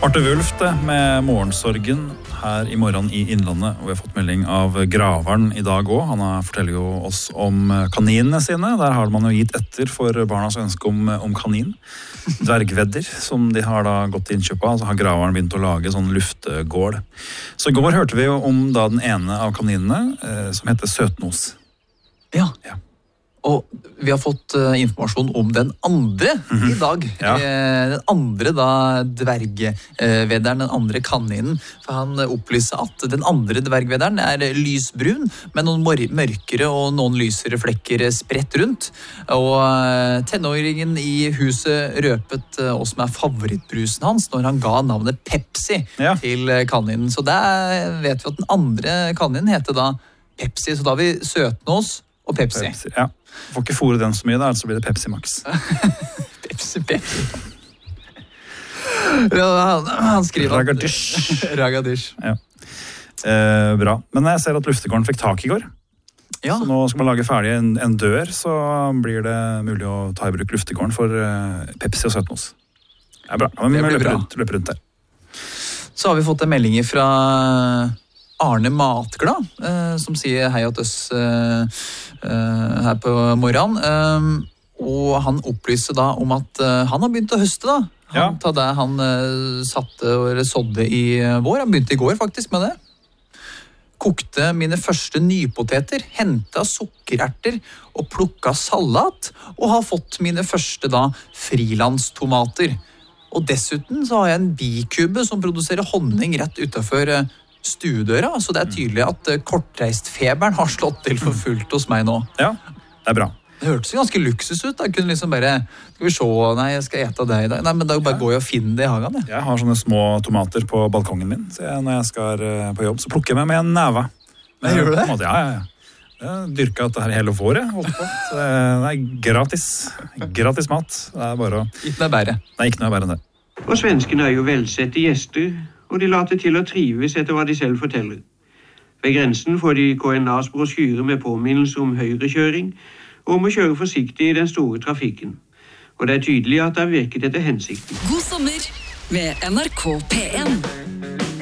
Marte Wulff med morgensorgen her i morgen i Innlandet, og vi har fått melding av Graveren i dag også. Han forteller jo oss om kaninene sine. Der har man jo gitt etter for barnas ønske om kanin. Dvergvedder, som de har da gått til innkjøp av, så har Graveren begynt å lage sånn luftegård. Så i går hørte vi jo om da den ene av kaninene, som heter Søtnos. Ja. Og vi har fått informasjon om den andre i dag. Ja. Den andre da dvergvedderen, den andre kaninen. For han opplyser at den andre dvergvedderen lysbrun, med noen mørkere og noen lysere flekker spredt rundt. Og tenåringen i huset røpet hva som favorittbrusen hans når han ga navnet Pepsi til kaninen. Så der vet vi at den andre kaninen heter da Pepsi, så da har vi Søtnos og Pepsi. Ja. Får ikke fôre den så mye, så blir det Pepsi Max. Pepsi. Han skriver Ragadish. Ja. Bra. Men jeg ser at luftegården fikk tak i går. Ja. Så nå skal man lage ferdig en dør, så blir det mulig å ta i bruk luftegården for Pepsi og Søtnos. Det bra. Vi løper rundt der. Så har vi fått en melding fra Arne Matglad, som sier hei at oss her på morgenen. Og han opplyser da om at han har begynt å høste da. Han satte og sådde i vår. Han begynte i går faktisk med det. Kokte mine første nypoteter, hentet sukkererter og plukket salat, og har fått mine første da frilandstomater. Og dessuten så har jeg en bikube som produserer honning rett utenfor stuedøra, så det tydelig at kortreistfeberen har slått til for fullt hos meg nå. Ja, det bra. Det hørtes jo ganske luksus ut. Jeg kunne liksom bare, skal vi se, nei, jeg skal ete deg i dag. Nei, men da bare går jeg og finner det i hagen. Jeg har sånne små tomater på balkongen min, så når jeg skal på jobb, så plukker jeg meg med en neve. Gjør du det? Ja. Jeg dyrker dette her hele året, holdt på. Så det gratis. Gratis mat. Det bare å... Ikke noe bedre. Nei, ikke noe bedre enn det. Og svenskene jo velsette gjester, og de later til å trives etter hva de selv forteller. Ved grensen får de KNAs brosjyre med påminnelser om høyrekjøring, og om å kjøre forsiktig i den store trafikken. Og det tydelig at det har virket etter hensikten. God sommer med NRK P1.